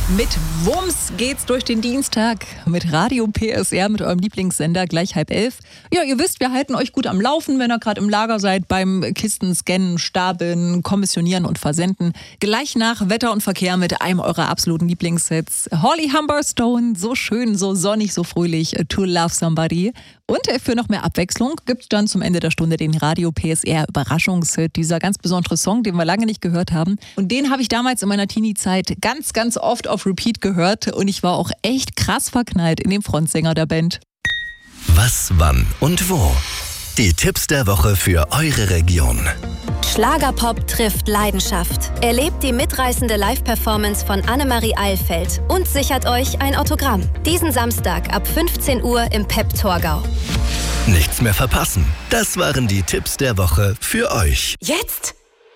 Mit Wumms geht's durch den Dienstag mit Radio PSR, mit eurem Lieblingssender, gleich 10:30. Ja, ihr wisst, wir halten euch gut am Laufen, wenn ihr gerade im Lager seid, beim Kisten scannen, stapeln, kommissionieren und versenden. Gleich nach Wetter und Verkehr mit einem eurer absoluten Lieblingssets. Holly Humberstone, so schön, so sonnig, so fröhlich, To Love Somebody. Und für noch mehr Abwechslung gibt's dann zum Ende der Stunde den Radio PSR Überraschungshit, dieser ganz besondere Song, den wir lange nicht gehört haben. Und den habe ich damals in meiner Teenie-Zeit ganz, ganz oft auf Repeat gehört und ich war auch echt krass verknallt in den Frontsänger der Band. Was, wann und wo? Die Tipps der Woche für eure Region. Schlagerpop trifft Leidenschaft. Erlebt die mitreißende Live-Performance von Annemarie Eilfeld und sichert euch ein Autogramm. Diesen Samstag ab 15 Uhr im Pep Torgau. Nichts mehr verpassen. Das waren die Tipps der Woche für euch. Jetzt?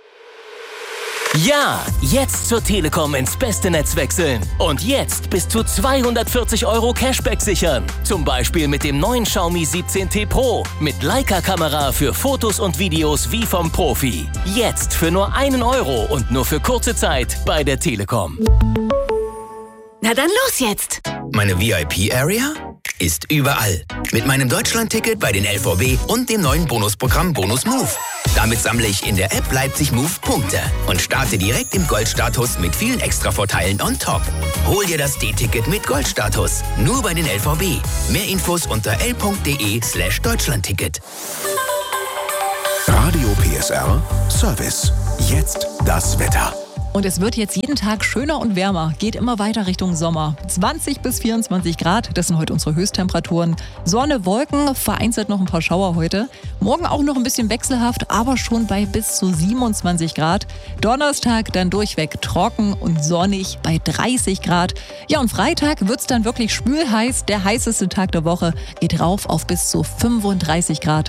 Ja, jetzt zur Telekom ins beste Netz wechseln. Und jetzt bis zu 240 € Cashback sichern. Zum Beispiel mit dem neuen Xiaomi 17T Pro. Mit Leica-Kamera für Fotos und Videos wie vom Profi. Jetzt für nur 1 € und nur für kurze Zeit bei der Telekom. Na dann los jetzt! Meine VIP-Area ist überall. Mit meinem Deutschland-Ticket bei den LVB und dem neuen Bonusprogramm Bonus Move. Damit sammle ich in der App Leipzig Move Punkte und starte direkt im Goldstatus mit vielen Extra-Vorteilen on top. Hol dir das D-Ticket mit Goldstatus. Nur bei den LVB. Mehr Infos unter l.de/Deutschlandticket. Radio PSR Service. Jetzt das Wetter. Und es wird jetzt jeden Tag schöner und wärmer, geht immer weiter Richtung Sommer. 20 bis 24 Grad, das sind heute unsere Höchsttemperaturen. Sonne, Wolken, vereinzelt noch ein paar Schauer heute. Morgen auch noch ein bisschen wechselhaft, aber schon bei bis zu 27 Grad. Donnerstag dann durchweg trocken und sonnig bei 30 Grad. Ja, und Freitag wird's dann wirklich schwülheiß. Der heißeste Tag der Woche geht rauf auf bis zu 35 Grad.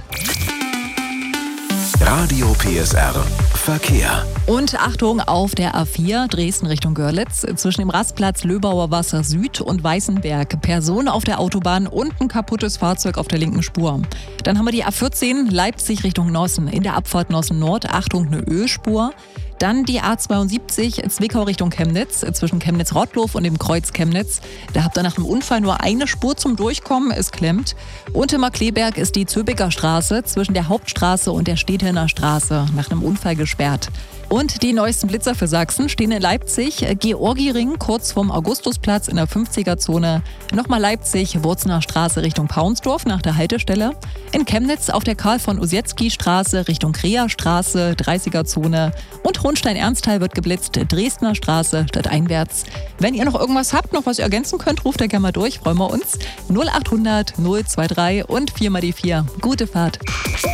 Radio PSR Verkehr. Und Achtung auf der A4 Dresden Richtung Görlitz zwischen dem Rastplatz Löbauer Wasser Süd und Weißenberg. Person auf der Autobahn und ein kaputtes Fahrzeug auf der linken Spur. Dann haben wir die A14 Leipzig Richtung Nossen. In der Abfahrt Nossen Nord, Achtung, eine Ölspur. Dann die A72 Zwickau Richtung Chemnitz, zwischen Chemnitz-Rottlof und dem Kreuz Chemnitz. Da habt ihr nach dem Unfall nur eine Spur zum Durchkommen, es klemmt. Und in Markleberg ist die Zöbiger Straße zwischen der Hauptstraße und der Stethelner Straße nach einem Unfall gesperrt. Und die neuesten Blitzer für Sachsen stehen in Leipzig, Georgiring kurz vorm Augustusplatz in der 50er-Zone. Nochmal Leipzig, Wurzener Straße Richtung Paunsdorf nach der Haltestelle. In Chemnitz auf der Karl-von-Ossietzky-Straße Richtung Krea-Straße, 30er-Zone. Und Hohenstein-Ernsthal wird geblitzt, Dresdner Straße stadteinwärts. Wenn ihr noch irgendwas habt, noch was ergänzen könnt, ruft da gerne mal durch, freuen wir uns. 0800 023 und 4x4. Gute Fahrt.